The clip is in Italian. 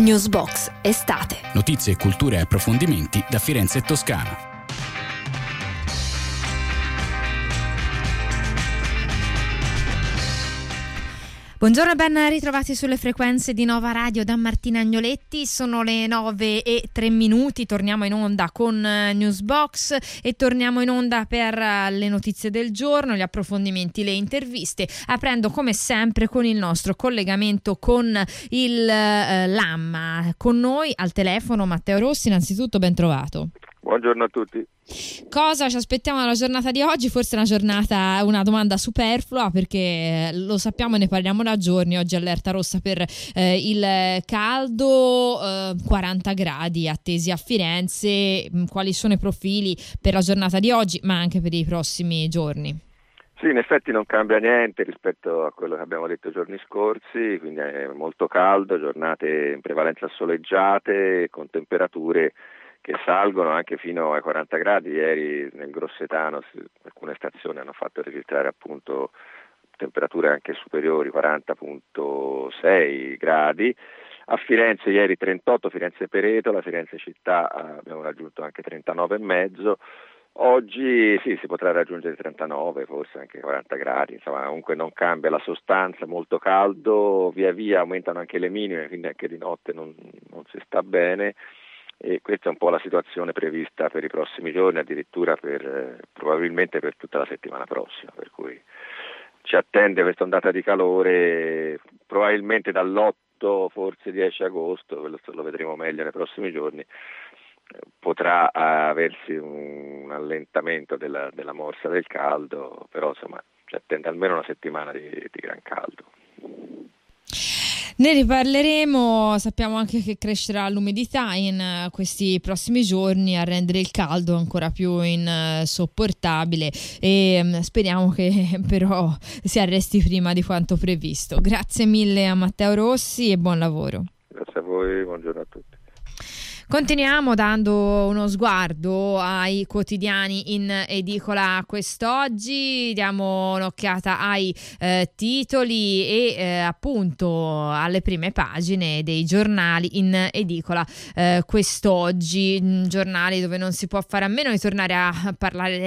Newsbox estate. Notizie, cultura e approfondimenti da Firenze e Toscana. Buongiorno e ben ritrovati sulle frequenze di Nova Radio da Martina Agnoletti. Sono le 9:03. Torniamo in onda con Newsbox e torniamo in onda per le notizie del giorno, gli approfondimenti, le interviste, aprendo come sempre con il nostro collegamento con il LAM. Con noi al telefono Matteo Rossi. Innanzitutto ben trovato. Buongiorno a tutti. Cosa ci aspettiamo dalla giornata di oggi? Forse una domanda superflua, perché lo sappiamo e ne parliamo da giorni. Oggi allerta rossa per il caldo, 40 gradi attesi a Firenze. Quali sono i profili per la giornata di oggi, ma anche per i prossimi giorni? Sì, in effetti non cambia niente rispetto a quello che abbiamo detto i giorni scorsi, quindi è molto caldo, giornate in prevalenza soleggiate, con temperature che salgono anche fino ai 40 gradi. Ieri nel Grossetano alcune stazioni hanno fatto registrare appunto temperature anche superiori, 40,6 gradi. A Firenze ieri 38, Firenze Peretola, Firenze città abbiamo raggiunto anche 39,5. Oggi sì, si potrà raggiungere 39, forse anche 40 gradi, insomma comunque non cambia la sostanza, molto caldo, via via aumentano anche le minime, quindi anche di notte non si sta bene. E questa è un po' la situazione prevista per i prossimi giorni, addirittura probabilmente per tutta la settimana prossima, per cui ci attende questa ondata di calore probabilmente dall'8, forse 10 agosto, quello lo vedremo meglio nei prossimi giorni, potrà aversi un allentamento della morsa del caldo, però insomma ci attende almeno una settimana di gran caldo. Ne riparleremo. Sappiamo anche che crescerà l'umidità in questi prossimi giorni a rendere il caldo ancora più insopportabile, e speriamo che però si arresti prima di quanto previsto. Grazie mille a Matteo Rossi e buon lavoro. Grazie a voi, buongiorno a tutti. Continuiamo dando uno sguardo ai quotidiani in edicola quest'oggi, diamo un'occhiata ai titoli e appunto alle prime pagine dei giornali in edicola quest'oggi, giornali dove non si può fare a meno di tornare a parlare